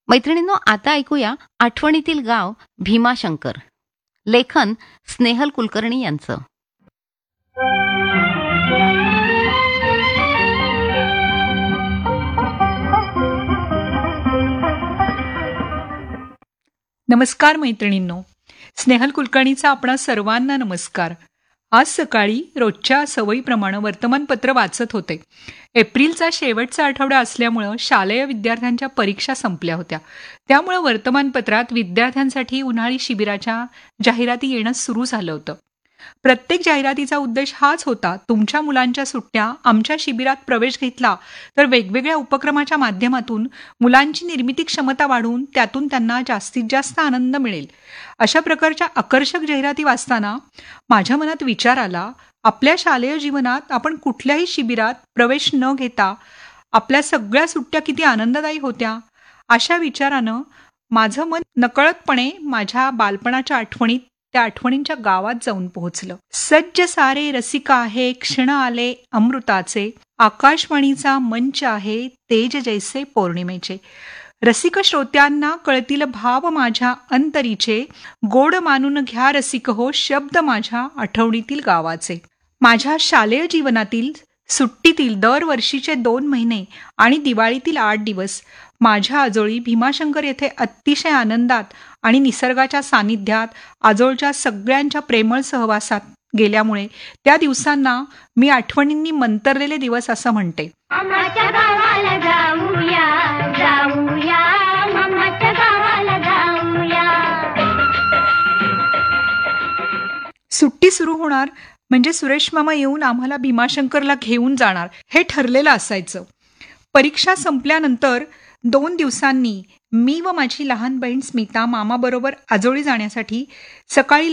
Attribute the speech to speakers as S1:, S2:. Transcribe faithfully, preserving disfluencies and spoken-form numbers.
S1: मैत्रिणींनो, आता ऐकूया आठवणीतील गाव भीमाशंकर. लेखन स्नेहल कुलकर्णी यांचं.
S2: नमस्कार मैत्रिणींनो, स्नेहल कुलकर्णीचा आपणा सर्वांना नमस्कार. आज सकाळी रोजच्या सवयीप्रमाणे वर्तमानपत्र वाचत होते. एप्रिलचा शेवटचा आठवडा असल्यामुळं शालेय विद्यार्थ्यांच्या परीक्षा संपल्या होत्या. त्यामुळं वर्तमानपत्रात विद्यार्थ्यांसाठी उन्हाळी शिबिराच्या जाहिराती येणं सुरू झालं होतं. प्रत्येक जाहिरातीचा उद्देश हाच होता, तुमच्या मुलांच्या सुट्ट्या आमच्या शिबिरात प्रवेश घेतला तर वेगवेगळ्या उपक्रमाच्या माध्यमातून मुलांची निर्मिती क्षमता वाढून त्यातून त्यांना जास्तीत जास्त आनंद मिळेल. अशा प्रकारच्या आकर्षक जाहिराती वाचताना माझ्या मनात विचार आला, आपल्या शालेय जीवनात आपण कुठल्याही शिबिरात प्रवेश न घेता आपल्या सगळ्या सुट्ट्या किती आनंददायी होत्या. अशा विचारानं माझं मन नकळतपणे माझ्या बालपणाच्या आठवणीत, त्या आठवणींच्या गावात जाऊन पोहोचलं. सज्ज सारे रसिका आहे, क्षण आले अमृताचे, आकाशवाणीचा मंच आहे, तेज जैसे पौर्णिमेचे. रसिक श्रोत्यांना कळतील भाव माझ्या अंतरीचे, गोड मानून घ्या रसिक हो शब्द माझ्या आठवणीतील गावाचे. माझ्या शालेय जीवनातील सुट्टीतील दरवर्षीचे दोन महिने आणि दिवाळीतील आठ दिवस माझ्या आजोळी भीमाशंकर येथे अतिशय आनंदात आणि निसर्गाच्या सानिध्यात आजोळच्या सगळ्यांच्या प्रेमळ सहवासात गेल्यामुळे त्या दिवसांना मी आठवणींनी मंतरलेले दिवस असं म्हणते.
S3: मामाच्या गावाला जाऊया, जाऊया, मामाच्या गावाला जाऊया.
S2: सुट्टी सुरू होणार म्हणजे सुरेश मामा येऊन आम्हाला भीमाशंकरला घेऊन जाणार हे ठरलेलं असायचं. परीक्षा संपल्यानंतर दोन दिवसांनी मी व माझी लहान बहीण स्मिता मामाबरोबर आजोळी जाण्यासाठी सकाळी